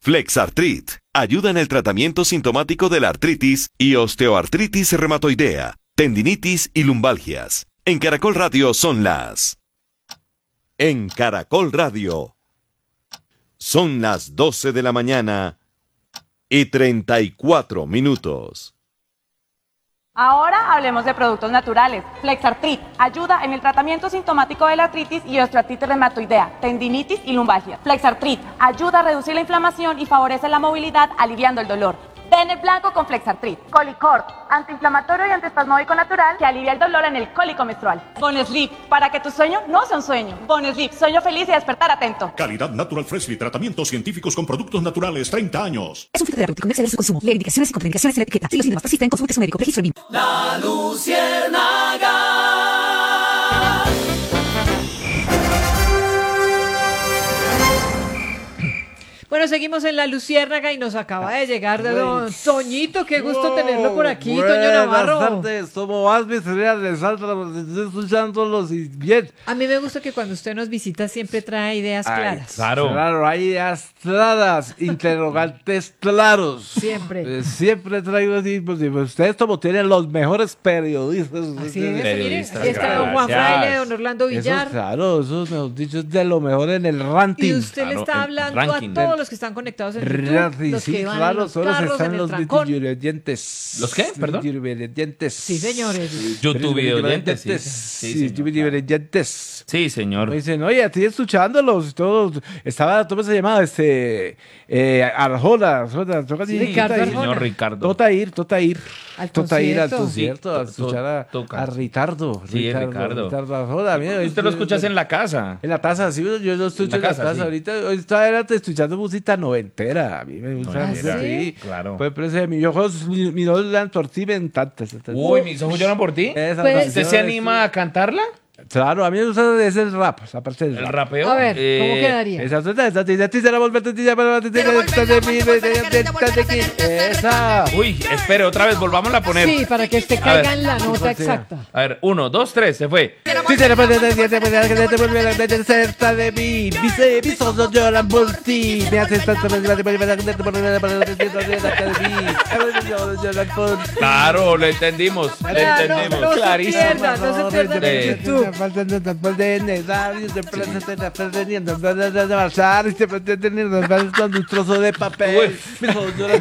Flexartrit ayuda en el tratamiento sintomático de la artritis y osteoartritis reumatoidea, tendinitis y lumbalgias. En Caracol Radio son las... En Caracol Radio son las 12 de la mañana y 34 minutos. Ahora hablemos de productos naturales. Flexartrit ayuda en el tratamiento sintomático de la artritis y osteoartritis reumatoidea, tendinitis y lumbalgia. Flexartrit ayuda a reducir la inflamación y favorece la movilidad, aliviando el dolor. Ven el blanco con Flexartrit. Colicort, antiinflamatorio y antiespasmódico natural que alivia el dolor en el cólico menstrual. Bonesleep, para que tu sueño no sea un sueño. Bonesleep, sueño feliz y despertar atento. Calidad Natural Freshly, tratamientos científicos con productos naturales, 30 años. Es un fitoterapéutico, no exceder su consumo. Lee indicaciones y contraindicaciones en la etiqueta. Si los síntomas persisten, consulte a su médico. Registro en BIM. La Luciérnaga. Bueno, seguimos en La Luciérnaga y nos acaba de llegar de don Toñito. Qué gusto tenerlo por aquí, Toño Navarro. Buenas tardes, ¿cómo vas, mis reales? Estoy escuchándolos y bien. A mí me gusta que cuando usted nos visita siempre trae ideas claras. Claro, hay ideas claras, interrogantes claros. Siempre. Siempre traigo así, pues, ustedes como tienen los mejores periodistas. Así es, Periodistas, aquí está don Juan gracias. Fraile, don Orlando Villar. Eso, mejor dicho, es de lo mejor en el ranking. Y usted le está hablando a todos los que están conectados en YouTube, los que van en los solo carros, están en el los trancón. videoyentes. ¿Los qué? Perdón. Videoyentes. Sí, señores. YouTube videoyentes. Sí, YouTube videoyentes. Sí, señor. Me dicen, oye, estoy escuchándolos todos. Estaba, ¿cómo se llamaba? Arjona. Ricardo Sí, señor Arjona. Ricardo. Totair. Al Ir al concierto. concierto, a Sí, escuchar a Ricardo. Sí, Ricardo. Ricardo Arjona. Mira, Usted lo escuchas en la casa. En la taza, sí, yo lo escucho en la casa, taza. sí. Ahorita hoy estaba escuchando música noventera. A mí me gusta Noventera, sí. claro. Pues, pero ese, mis ojos lloran por ti, me encanta. Uy, mis ojos lloran por ti. Esa Pues- ¿Usted canción se es- anima a cantarla? Claro, a mí me gusta ese rap, aparte del ¿El rap. rapeo? A ver, ¿cómo quedaría? Esa. Uy, espere, otra vez, volvámosla a poner. Sí, para que usted A caiga ver. en la nota Pues, exacta. A ver, 1, 2, 3, se fue. Cerca de mí, mis ojos lloran por ti, me haces tanto Claro, lo entendimos. Lo entendimos. No se Clarísimo. pierda, no se pierda en el YouTube. Un trozo de papel. Mis ojos lloran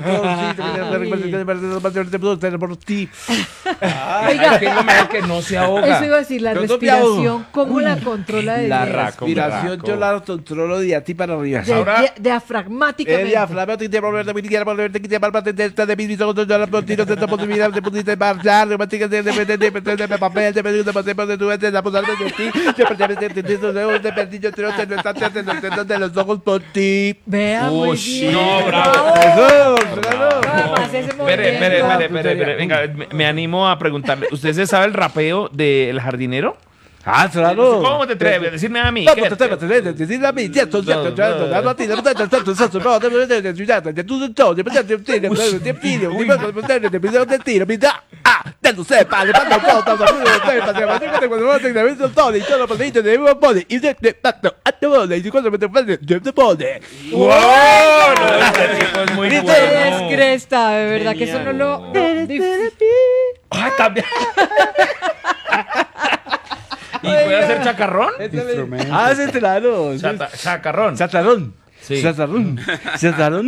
por ti. Oiga. Es lo mejor que no se ahoga. Eso iba a decir, la Yo respiración, ¿cómo la controla de La bien? respiración yo la controlo de a ti para arriba. Diafragmáticamente. Vea, muy Uy, bien. no, bravo. Además, ese Espere. movimiento. Venga, me animo a preguntarle. ¿Usted se sabe el rapeo del jardinero? Ah, claro. ¿Cómo te atreves a decirme a mí? ¿Qué? ¡Wow! No, este tipo es muy Es bueno. cresta, de verdad que eso no lo... Ay, también. ¿Y puede hacer chacarrón? Ah, ese claro. Chacarrón. Chatarrón. Sí. Chatarrón. Chatarrón.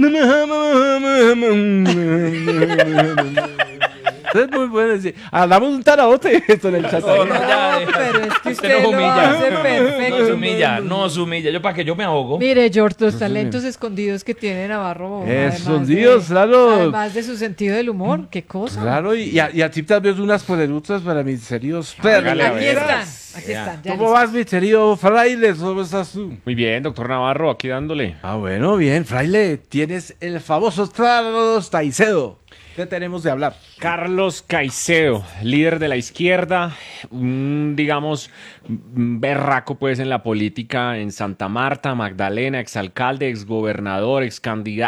Es muy bueno. Sí. Hablamos un tarabote esto en el chatarrón. No, ya, No, pero es que usted usted nos lo humilla. hace perfecto. Nos humilla. Yo para que yo me ahogo. Mire, George, los talentos escondidos que tiene Navarro. Escondidos, claro. Además de su sentido del humor, qué cosa. Claro, y a ti tal vez unas poderosas para mis queridos Hágale, a Aquí ver. están, aquí están. ya ¿Cómo listos. vas, mi querido Fraile? ¿Cómo estás tú? Muy bien, doctor Navarro, aquí dándole. Ah, bueno, bien, Fraile. Tienes el famoso Carlos Caicedo. ¿Qué tenemos de hablar? Carlos Caicedo, líder de la izquierda, digamos, berraco pues en la política en Santa Marta, Magdalena, exalcalde, exgobernador, excandidato.